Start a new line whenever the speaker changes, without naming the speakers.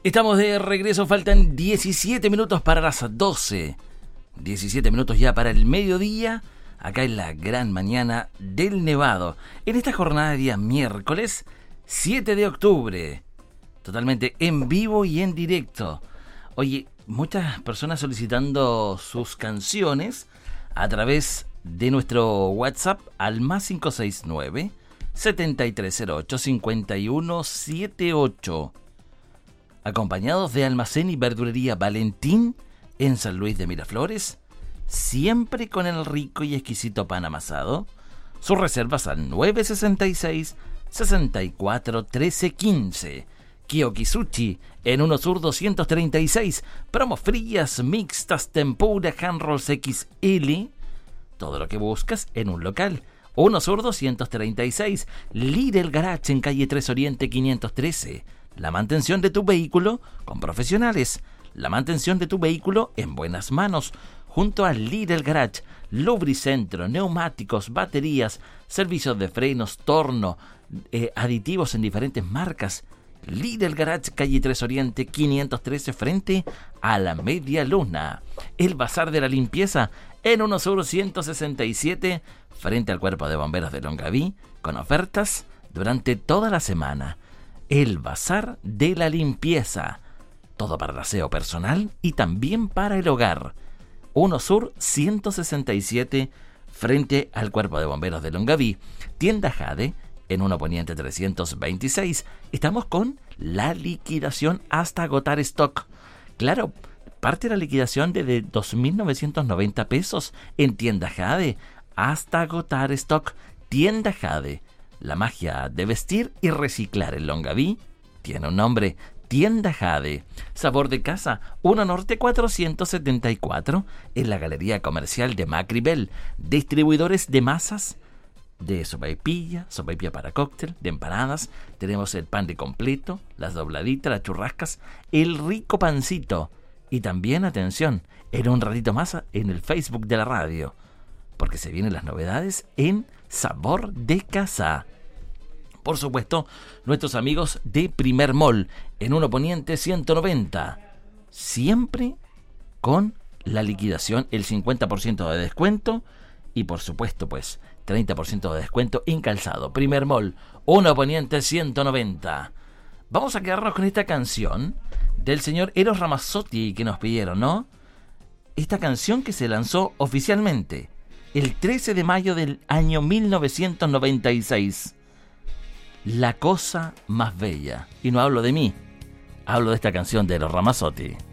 Estamos de regreso, faltan 17 minutos para las 12. 17 minutos ya para el mediodía, acá en la gran mañana del Nevado. En esta jornada de día miércoles 7 de octubre. Totalmente en vivo y en directo. Oye, muchas personas solicitando sus canciones a través de nuestro WhatsApp al más 569 7308 5178. Acompañados de Almacén y Verdulería Valentín en San Luis de Miraflores, siempre con el rico y exquisito pan amasado. Sus reservas al 966 64 13 15. Kiokisuchi en 1 Sur 236. Promos frías, mixtas, tempura, hand rolls XL. Todo lo que buscas en un local. 1 Sur 236. Lidl Garage en calle 3 Oriente 513. La mantención de tu vehículo con profesionales. La mantención de tu vehículo en buenas manos. Junto a Lidl Garage, lubricentro, neumáticos, baterías, servicios de frenos, torno, aditivos en diferentes marcas. Lidl Garage, calle 3 Oriente 513, frente a la Media Luna. El Bazar de la Limpieza en 1 Sur 167, frente al Cuerpo de Bomberos de Longaví, con ofertas durante toda la semana. El Bazar de la Limpieza. Todo para el aseo personal y también para el hogar. 1 Sur 167, frente al Cuerpo de Bomberos de Longaví. Tienda Jade, en 1 Poniente 326. Estamos con la liquidación hasta agotar stock. Claro, parte de la liquidación de 2.990 pesos en Tienda Jade. Hasta agotar stock. Tienda Jade. La magia de vestir y reciclar en Longaví tiene un nombre. Tienda Jade. Sabor de casa, 1 Norte 474, en la Galería Comercial de Macribel. Distribuidores de masas, de sopaipilla para cóctel, de empanadas. Tenemos el pan de completo, las dobladitas, las churrascas, el rico pancito. Y también, atención, en un ratito más en el Facebook de la radio, porque se vienen las novedades en Sabor de Casa. Por supuesto, nuestros amigos de Primer Mall, en 1 Poniente 190. Siempre con la liquidación, el 50% de descuento y por supuesto, pues, 30% de descuento en calzado. Primer Mall, 1 Poniente 190. Vamos a quedarnos con esta canción del señor Eros Ramazzotti que nos pidieron, ¿no? Esta canción que se lanzó oficialmente el 13 de mayo del año 1996. La cosa más bella. Y no hablo de mí, hablo de esta canción de Eros Ramazzotti.